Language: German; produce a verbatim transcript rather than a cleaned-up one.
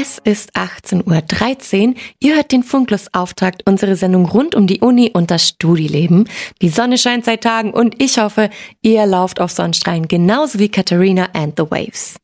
Es ist achtzehn Uhr dreizehn. Ihr hört den Funklos-Auftakt, unsere Sendung rund um die Uni und das Studileben. Die Sonne scheint seit Tagen und ich hoffe, ihr lauft auf Sonnenstrahlen genauso wie Katharina and the Waves.